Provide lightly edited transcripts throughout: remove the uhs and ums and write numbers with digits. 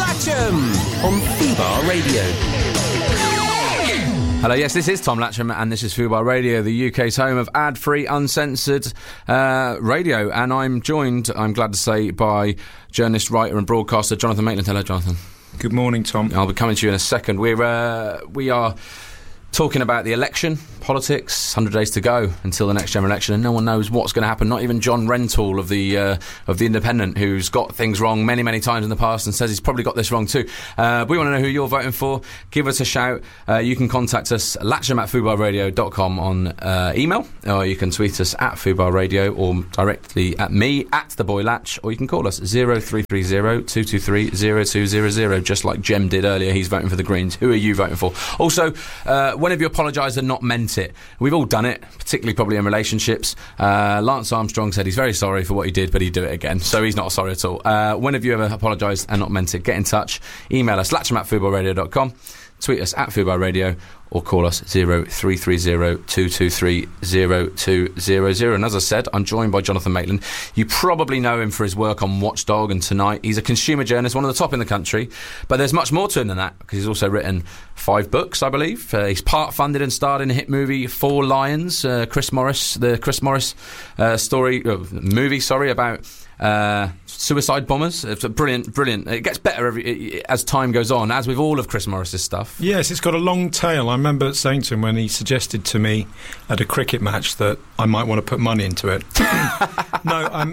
Latcham on Fubar Radio. Hello, yes, this is Tom Latcham, and this is Fubar Radio, the UK's home of ad-free, uncensored radio. And I'm joined, I'm glad to say, by journalist, writer and broadcaster Jonathan Maitland. Hello, Jonathan. Good morning, Tom. I'll be coming to you in a second. We are talking about the election, politics, 100 days to go until the next general election, and no one knows what's going to happen. Not even John Rentoul of the Independent, who's got things wrong many, many times in the past and says he's probably got this wrong too. We want to know who you're voting for. Give us a shout. You can contact us, latcham@fubarradio.com on email, or you can tweet us at Fubar Radio, or directly at me, at the boy Latch, or you can call us 0330 223 0200, just like Jem did earlier. He's voting for the Greens. Who are you voting for? Also, when have you apologised and not meant it? We've all done it, particularly probably in relationships. Lance Armstrong said he's very sorry for what he did, but he'd do it again, so he's not sorry at all. When have you ever apologised and not meant it? Get in touch. Email us, latcham@fubarradio.com. Tweet us at Fubar Radio, or call us 0330 223 0200. And as I said, I'm joined by Jonathan Maitland. You probably know him for his work on Watchdog and Tonight. He's a consumer journalist, one of the top in the country, but there's much more to him than that, because he's also written 5 books, I believe. He's part funded and starred in a hit movie, Four Lions, the Chris Morris movie about suicide bombers. It's a brilliant. It gets better as time goes on, as with all of Chris Morris's stuff. Yes, it's got a long tail. I remember saying to him when he suggested to me at a cricket match that I might want to put money into it. No,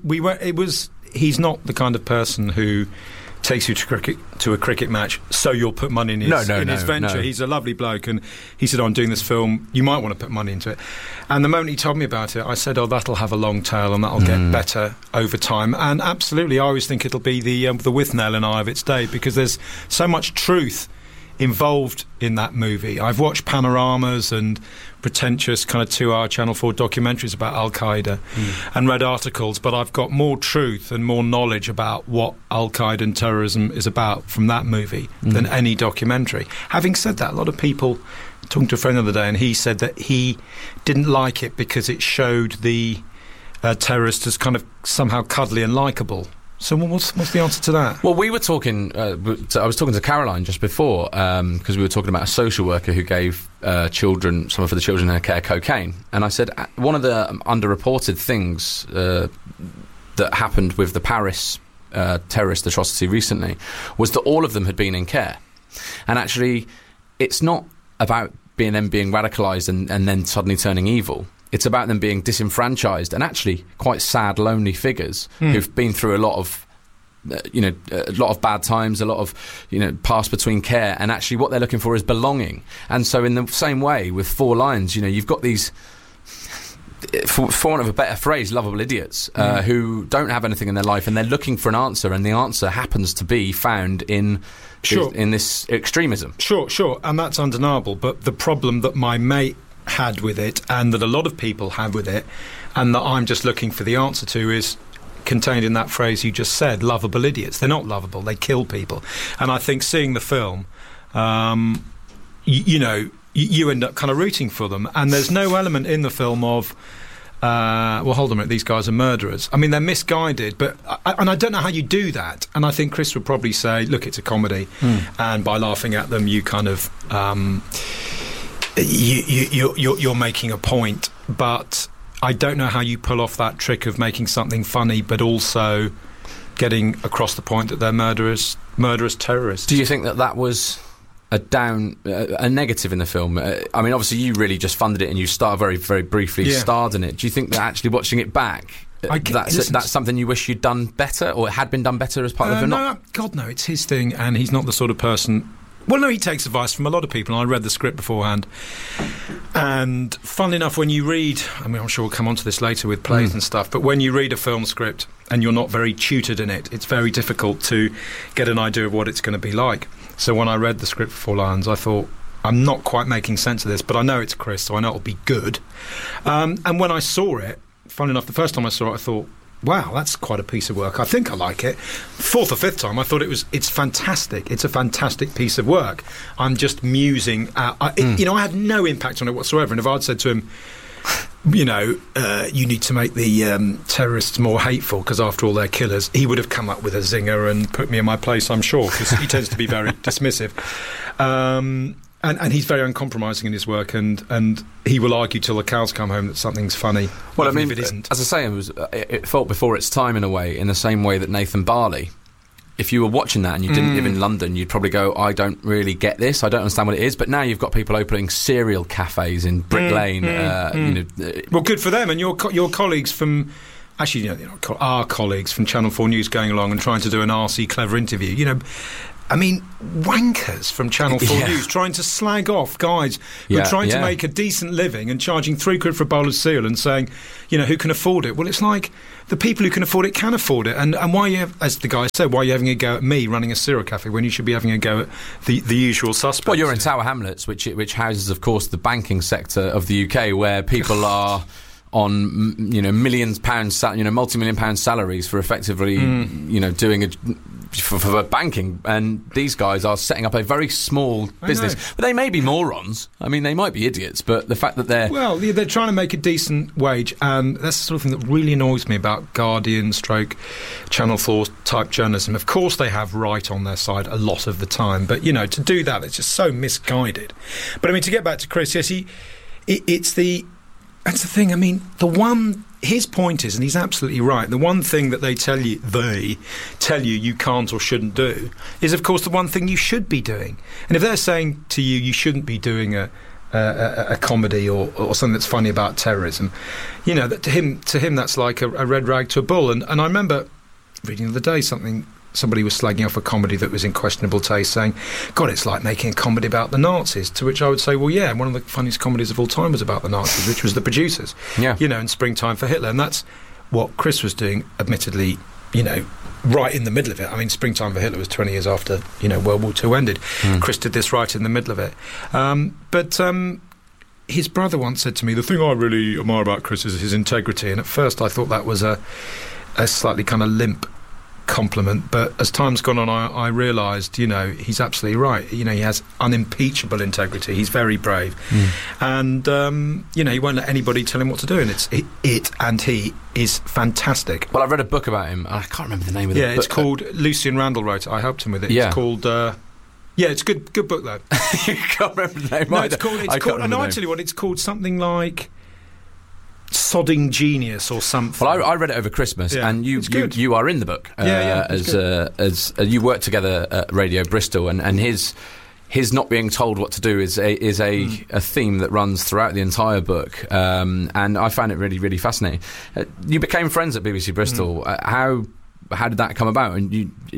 he's not the kind of person who takes you to a cricket match so you'll put money in his venture. No. He's a lovely bloke, and he said, I'm doing this film, you might want to put money into it. And the moment he told me about it, I said, that'll have a long tail and that'll get better over time. And absolutely, I always think it'll be the Withnail and I of its day, because there's so much truth involved in that movie. I've watched panoramas and pretentious kind of 2-hour Channel 4 documentaries about Al-Qaeda and read articles, but I've got more truth and more knowledge about what Al-Qaeda and terrorism is about from that movie than any documentary. Having said that, a lot of people, talking to a friend the other day, and he said that he didn't like it because it showed the terrorists as kind of somehow cuddly and likeable. So what's the answer to that? Well, we were talking, I was talking to Caroline just before, because we were talking about a social worker who gave some of the children in her care cocaine. And I said, one of the underreported things that happened with the Paris terrorist atrocity recently was that all of them had been in care. And actually, it's not about them being radicalised and then suddenly turning evil. It's about them being disenfranchised and actually quite sad, lonely figures who've been through a lot of bad times, a lot of, pass between care, and actually what they're looking for is belonging. And so in the same way with Four Lions, you've got these, for want of a better phrase, lovable idiots who don't have anything in their life, and they're looking for an answer, and the answer happens to be found in this extremism. Sure, and that's undeniable. But the problem that my mate had with it, and that a lot of people had with it, and that I'm just looking for the answer to, is contained in that phrase you just said, lovable idiots. They're not lovable, they kill people. And I think seeing the film, you end up kind of rooting for them, and there's no element in the film of hold on a minute, these guys are murderers. I mean, they're misguided, but I don't know how you do that. And I think Chris would probably say, look, it's a comedy, and by laughing at them you kind of you're making a point, but I don't know how you pull off that trick of making something funny but also getting across the point that they're murderous terrorists. Do you think that was a negative in the film? I mean, obviously you really just funded it and you very, very briefly starred in it. Do you think that actually watching it back, that's something you wish you'd done better, or it had been done better as part of it? No, God, no, it's his thing, and he's not the sort of person... Well, no, he takes advice from a lot of people, and I read the script beforehand. And funnily enough, when you read... I mean, I'm sure we'll come on to this later with plays and stuff, but when you read a film script and you're not very tutored in it, it's very difficult to get an idea of what it's going to be like. So when I read the script for Four Lions, I thought, I'm not quite making sense of this, but I know it's Chris, so I know it'll be good. And when I saw it, funnily enough, the first time I saw it, I thought, wow, that's quite a piece of work. I think I like it. 4th or 5th time, I thought it's fantastic. It's a fantastic piece of work. I'm just musing. I had no impact on it whatsoever. And if I'd said to him, you need to make the terrorists more hateful because after all they're killers, he would have come up with a zinger and put me in my place, I'm sure, because he tends to be very dismissive. And he's very uncompromising in his work, and he will argue till the cows come home that something's funny. Well, I mean, if it isn't. as I say, it felt before its time in a way, in the same way that Nathan Barley. If you were watching that and you didn't live in London, you'd probably go, I don't really get this, I don't understand what it is. But now you've got people opening cereal cafes in Brick Lane. Well, good for them. And your colleagues from... Actually, our colleagues from Channel 4 News going along and trying to do an RC Clever interview. I mean, wankers from Channel 4 News trying to slag off guys who are trying to make a decent living and charging £3 for a bowl of cereal and saying, who can afford it? Well, it's like the people who can afford it can afford it. And why as the guy said, why are you having a go at me running a cereal cafe when you should be having a go at the usual suspects? Well, you're in Tower Hamlets, which houses, of course, the banking sector of the UK, where people are... on £millions, multi-million-pound salaries for effectively, doing for banking, and these guys are setting up a very small business. But they may be morons. I mean, they might be idiots. But the fact that they're trying to make a decent wage, and that's the sort of thing that really annoys me about Guardian / Channel 4 type journalism. Of course, they have right on their side a lot of the time, but to do that, it's just so misguided. But I mean, to get back to Chris, yes, that's the thing. I mean, his point is, and he's absolutely right, the one thing that they tell you you can't or shouldn't do is, of course, the one thing you should be doing. And if they're saying to you, you shouldn't be doing a comedy or something that's funny about terrorism, that to him that's like a red rag to a bull. And I remember reading the other day somebody was slagging off a comedy that was in questionable taste, saying, God, it's like making a comedy about the Nazis. To which I would say, well, yeah, one of the funniest comedies of all time was about the Nazis, which was The Producers, in Springtime for Hitler. And that's what Chris was doing, admittedly, right in the middle of it. I mean, Springtime for Hitler was 20 years after, World War II ended. Chris did this right in the middle of it. But his brother once said to me, the thing I really admire about Chris is his integrity. And at first I thought that was a slightly kind of limp compliment, but as time's gone on, I realised, he's absolutely right. He has unimpeachable integrity. He's very brave, and he won't let anybody tell him what to do. And he is fantastic. Well, I read a book about him. I can't remember the name of it. Yeah, it's called Lucian Randall wrote it. I helped him with it. It's called. It's a good book though. You can't remember the name. No, it's called. And I tell you what, it's called something like Sodding Genius or something. Well, I read it over Christmas, and you are in the book. As you work together at Radio Bristol, and his not being told what to do is a theme that runs throughout the entire book, and I found it really, really fascinating. You became friends at BBC Bristol. How did that come about? And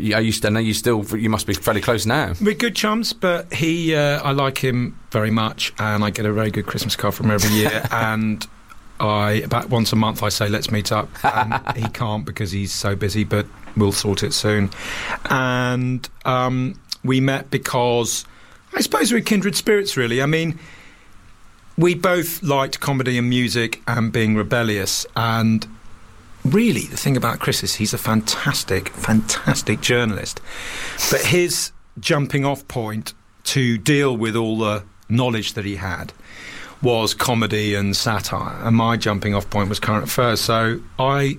you must be fairly close now. We're good chums, but I like him very much, and I get a very good Christmas card from him every year, and about once a month I say let's meet up, and he can't because he's so busy, but we'll sort it soon. And we met because I suppose we're kindred spirits, really. I mean, we both liked comedy and music and being rebellious, and really the thing about Chris is he's a fantastic journalist, but his jumping off point to deal with all the knowledge that he had was comedy and satire, and my jumping off point was current affairs. So I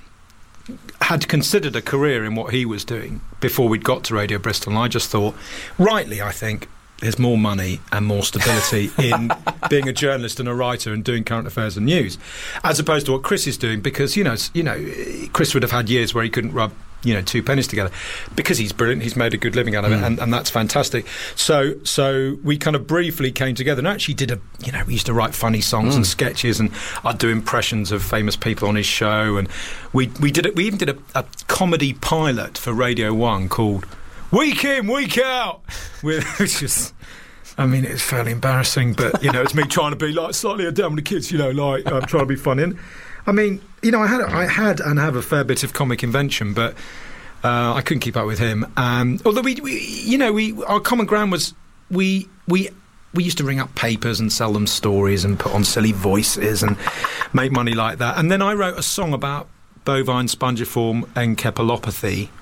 had considered a career in what he was doing before we'd got to Radio Bristol, and I just thought, rightly, I think there's more money and more stability in being a journalist and a writer and doing current affairs and news, as opposed to what Chris is doing, because Chris would have had years where he couldn't rub two pennies together, because he's brilliant, he's made a good living out of it, and that's fantastic. So we kind of briefly came together and actually did we used to write funny songs and sketches, and I'd do impressions of famous people on his show, and we even did a comedy pilot for Radio 1 called Week In, Week Out, which is, I mean, it's fairly embarrassing, but it's me trying to be like slightly down with the kids, like I'm trying to be funny. And I mean, I had and have a fair bit of comic invention, but I couldn't keep up with him. Although our common ground was we used to ring up papers and sell them stories and put on silly voices and make money like that. And then I wrote a song about bovine spongiform encephalopathy,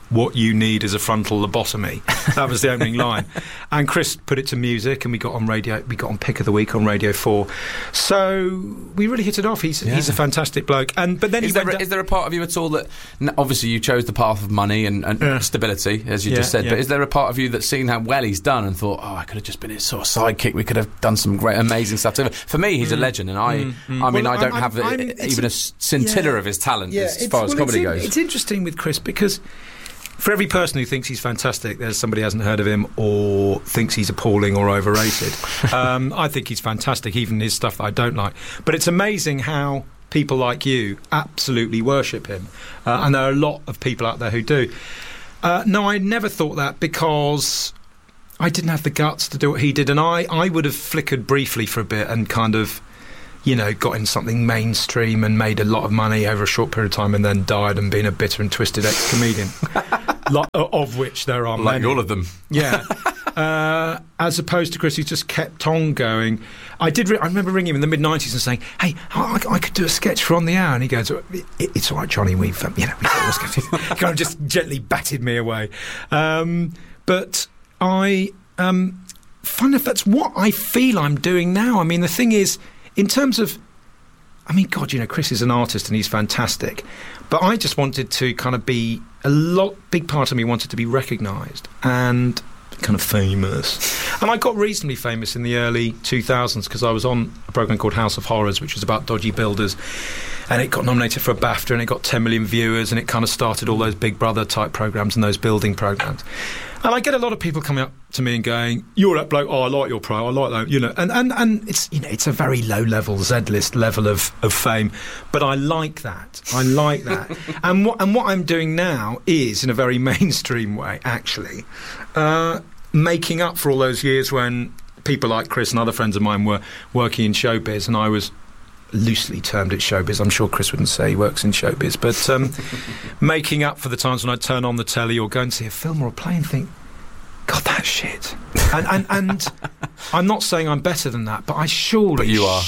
what you need is a frontal lobotomy. That was the opening line. And Chris put it to music, and we got on radio. We got on Pick of the Week on Radio 4. So we really hit it off. He's a fantastic bloke. But then is there a part of you at all that obviously you chose the path of money and stability, as you just said, but is there a part of you that's seen how well he's done and thought, I could have just been his sort of sidekick, we could have done some great amazing stuff together? For me, he's a legend, and I don't have even a scintilla of his talent as far as comedy goes. It's interesting with Chris because for every person who thinks he's fantastic, there's somebody who hasn't heard of him or thinks he's appalling or overrated. I think he's fantastic, even his stuff that I don't like. But it's amazing how people like you absolutely worship him. And there are a lot of people out there who do. No, I never thought that because I didn't have the guts to do what he did. And I would have flickered briefly for a bit and kind of, got in something mainstream and made a lot of money over a short period of time and then died and been a bitter and twisted ex-comedian. Of which there are like many. All of them. Yeah. As opposed to Chris, who just kept on going. I remember ringing him in the mid-90s and saying, hey, I could do a sketch for On the Hour. And he goes, it's all right, Johnny, we've got a sketch. He kind of just gently batted me away. But fun enough, that's what I feel I'm doing now. I mean, the thing is, in terms of, Chris is an artist and he's fantastic. But I just wanted to kind of be big part of me wanted to be recognised and kind of famous. And I got reasonably famous in the early 2000s because I was on a programme called House of Horrors, which was about dodgy builders. And it got nominated for a BAFTA and it got 10 million viewers, and it kind of started all those Big Brother type programmes and those building programmes. And I get a lot of people coming up to me and going, "You're that bloke. Oh, I like your pro. I like that." And it's it's a very low level Z-list level of fame, but I like that. and what I'm doing now is in a very mainstream way, actually, making up for all those years when people like Chris and other friends of mine were working in showbiz, and I was loosely termed it showbiz. I'm sure Chris wouldn't say he works in showbiz, but making up for the times when I turn on the telly or go and see a film or a play and think, God, that's shit. And I'm not saying I'm better than that, but But you are.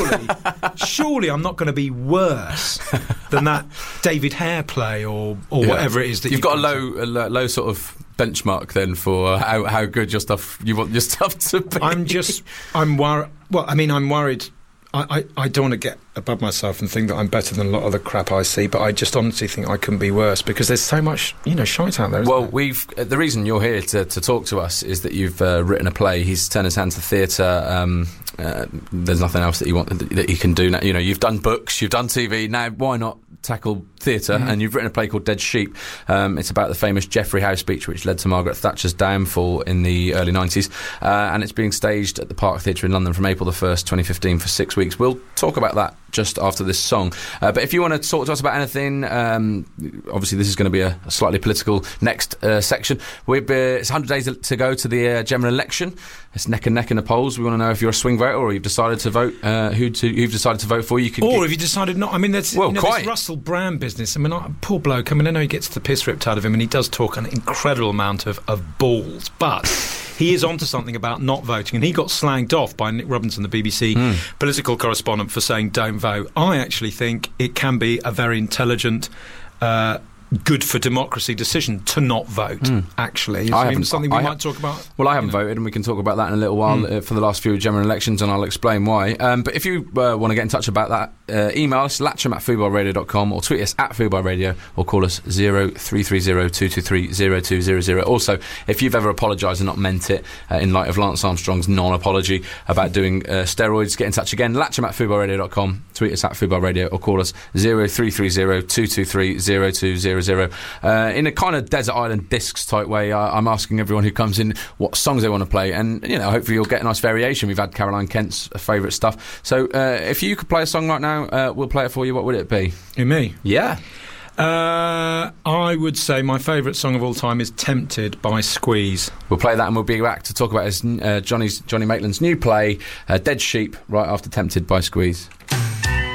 Surely I'm not going to be worse than that David Hare play or whatever it is that you've got a low sort of benchmark then for how good you want your stuff to be. I'm worried. Well, I'm worried. I don't want to get above myself and think that I'm better than a lot of the crap I see, but I just honestly think I couldn't be worse because there's so much, shite out there. Well, the reason you're here to talk to us is that you've written a play. He's turned his hand to theatre. There's nothing else that he can do now. You've done books, you've done TV. Now, why not tackle theatre? And you've written a play called Dead Sheep. It's about the famous Geoffrey Howe speech which led to Margaret Thatcher's downfall in the early 90s, and it's being staged at the Park Theatre in London from April the 1st, 2015 for 6 weeks. We'll talk about that just after this song, but if you want to talk to us about anything, obviously this is going to be a slightly political next section. It's 100 days to go to the general election. It's neck and neck in the polls. We want to know if you're a swing voter or you've decided to vote, who've decided to vote for. If you decided not. There's this Russell Brand business. Poor bloke. I know he gets the piss ripped out of him and he does talk an incredible amount of balls, but he is onto something about not voting, and he got slanged off by Nick Robinson, the BBC political correspondent, for saying don't vote. I actually think it can be a very intelligent, good for democracy decision to not vote. Actually, something we might talk about. Well, I haven't voted, and we can talk about that in a little while for the last few general elections, and I'll explain why. But if you want to get in touch about that, email us latcham@foodbarradio.com or tweet us @foodbarradio or call us 0330 223 0200. Also, if you've ever apologised and not meant it in light of Lance Armstrong's non-apology about doing steroids, get in touch again. latcham@foodbarradio.com, tweet us @foodbarradio or call us 0330 223 0200. In a kind of desert island discs type way, I'm asking everyone who comes in what songs they want to play, and hopefully you'll get a nice variation. We've had Caroline Kent's favourite stuff, so if you could play a song right now, we'll play it for you. What would it be? Me? Yeah. I would say my favourite song of all time is Tempted by Squeeze. We'll play that and we'll be back to talk about Johnny Maitland's new play, Dead Sheep, right after Tempted by Squeeze.